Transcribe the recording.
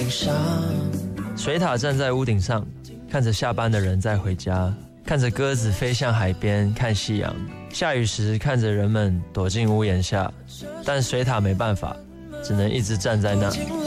上。 水獭站在屋顶上，看着下班的人在回家，看着鸽子飞向海边看夕阳。下雨时看着人们躲进屋檐下，但水獭没办法，只能一直站在那。